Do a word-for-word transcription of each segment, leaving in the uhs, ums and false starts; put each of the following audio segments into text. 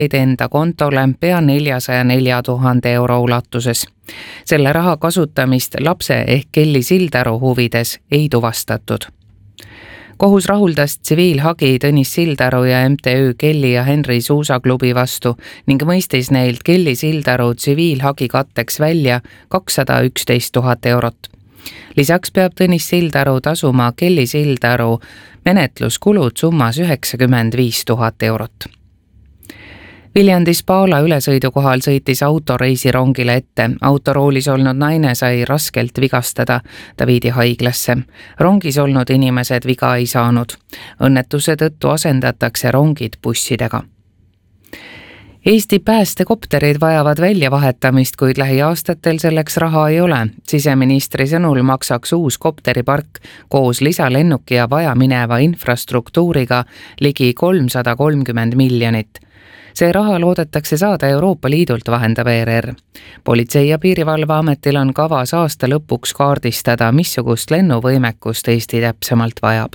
enda kontole pea neljasaja nelja tuhande euro ulatuses. Selle raha kasutamist lapse ehk Kelly Sildaru huvides ei tuvastatud. Kohus rahuldas tsiviilhagi Tõnis Sildaru ja M T Ö Kelly ja Henri suusaklubi vastu ning mõistis neilt Kelly Sildaru tsiviilhagi katteks välja kakssada üksteist tuhat eurot. Lisaks peab Tõnis Sildaru tasuma Kelly Sildaru menetluskulud summas üheksakümmend viis tuhat eurot. Viljandis Paala ülesõidu kohal sõitis auto reisirongile ette. Autoroolis olnud naine sai raskelt vigastada. Ta viidi haiglasse. Rongis olnud inimesed viga ei saanud. Õnnetuse tõttu asendatakse rongid bussidega. Eesti päästekopterid vajavad väljavahetamist, kuid lähiaastatel selleks raha ei ole. Siseministri sõnul maksaks uus kopteripark koos lisalennuki ja vajamineva infrastruktuuriga ligi kolmsada kolmkümmend miljonit. See raha loodetakse saada Euroopa Liidult, vahendab E R R. Politsei- ja Piirivalveametil on kavas aasta lõpuks kaardistada, missugust lennuvõimekust Eesti täpsemalt vajab.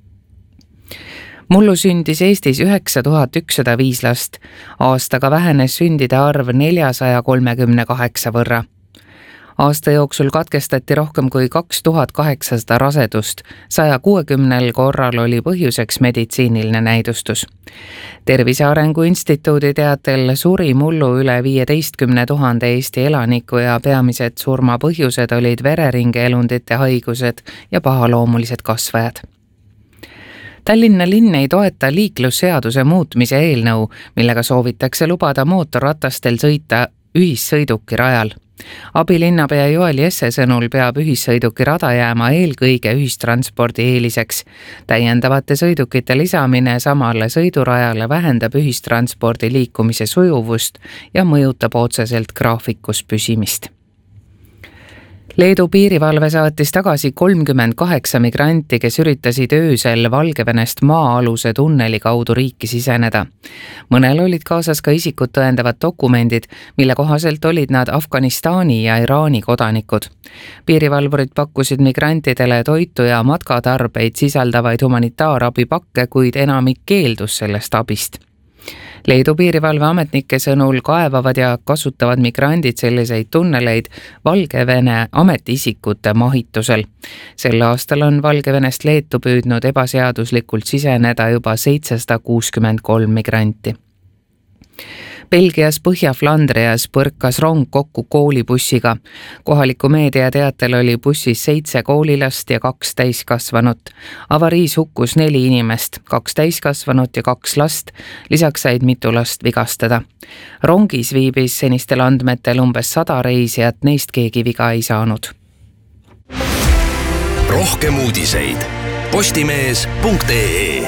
Mullu sündis Eestis üheksa tuhat ükssada viis last. Aastaga vähenes sündide arv neljasaja kolmekümne kaheksa võrra. Aasta jooksul katkestati rohkem kui kaks tuhat kaheksasada rasedust. saja kuuekümnel korral oli põhjuseks meditsiiniline näidustus. Tervise Arengu Instituudi teatel suri mullu üle viieteistkümne tuhande Eesti elaniku ja peamised surma põhjused olid vereringeelundite haigused ja pahaloomulised kasvajad. Tallinna linn ei toeta liiklusseaduse muutmise eelnõu, millega soovitakse lubada mootorratastel sõita ühissõiduki rajal. Abilinnapea Joel Jesse sõnul peab ühissõiduki rada jääma eelkõige ühistranspordi eeliseks. Täiendavate sõidukite lisamine samale sõidurajale vähendab ühistranspordi liikumise sujuvust ja mõjutab otseselt graafikus püsimist. Leedu piirivalve saatis tagasi kolmkümmend kaheksa migranti, kes üritasid öösel Valgevenest maa-aluse tunneli kaudu riiki siseneda. Mõnel olid kaasas ka isikut tõendavad dokumendid, mille kohaselt olid nad Afganistani ja Iraani kodanikud. Piirivalvurid pakkusid migrantidele toitu ja matkatarbeid sisaldavaid humanitaarabipakke, kuid enamik keeldus sellest abist. Leedu piirivalveametnike sõnul kaevavad ja kasutavad migrandid selliseid tunneleid Valgevene ametiisikute mahitusel. Sel aastal on Valgevenest Leetu püüdnud ebaseaduslikult siseneda juba seitsesada kuuskümmend kolm migranti. Belgias Põhja-Flandrias põrkas rong kokku koolibussiga. Kohaliku meedia teatel oli bussis seitse koolilast ja kaks täiskasvanut. Avariis hukkus neli inimest, kaks täiskasvanut ja kaks last, lisaks said mitu last vigastada. Rongis viibis senistel andmetel umbes sada reisijat, neist keegi viga ei saanud. Rohkem uudiseid postimees punkt ee.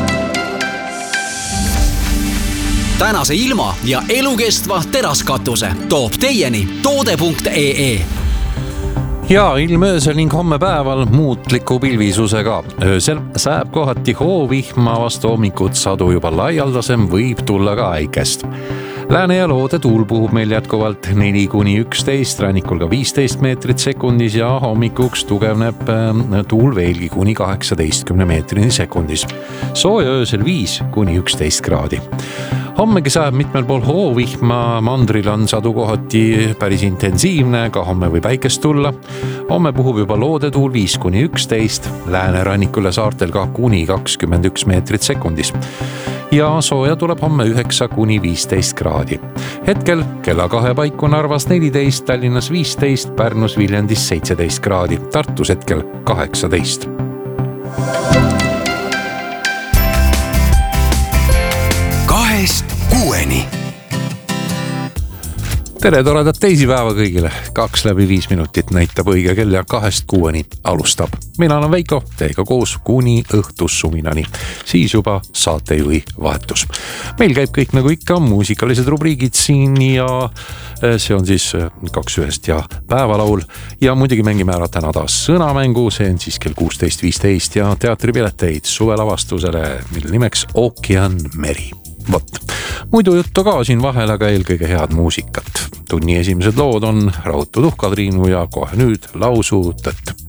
Tänase ilma ja elukestva teraskatuse toob teieni toode punkt ee. Ja ilm öösel ning homme päeval muutliku pilvisusega. Öösel sääb kohati hoovihma, vastu hommikut sadu juba laialdasem, võib tulla ka äikest. Lääne ja loode tuul puhub meil jätkuvalt neli kuni üksteist, rannikul ka viisteist meetrit sekundis ja hommikuks tugevneb tuul veelgi kuni kaheksateistkümne meetrini sekundis. Sooja öösel viis kuni üksteist kraadi. Hommegi saab mitmel pool hoovihma, mandril on sadu kohati päris intensiivne, ka homme võib äikest tulla. Homme puhub juba loodetuul viis kuni üksteist, lääne rannikul ja saartel ka kuni kakskümmend üks meetrit sekundis. Ja sooja tuleb homme üheksa kuni viisteist kraadi. Hetkel kella kahe paiku Narvas neliteist, Tallinnas viisteist, Pärnus, Viljandis seitseteist kraadi, Tartus hetkel kaheksateist. Kahest kuueni. Tere toredat teisipäeva kõigile. Kaks läbi viis minutit näitab õige kell ja kahest kuueni alustab. Mina olen Veiko, teiega koos kuni õhtussuminani. Siis juba saatejuhi vahetus. Meil käib kõik nagu ikka muusikalised rubriigid siin ja see on siis kaks ühest ja päevalaul. Ja muidugi mängime ära täna taas sõnamängu, see on siis kell kuusteist viisteist ja teatripileteid suvelavastusele, mille nimeks Ookean Meri. Vot. Muidu juttu ka siin vahel, aga eelkõige head muusikat. Tunni esimesed lood on Rahutu Tuhkatriinu ja kohe nüüd lausu tõtt.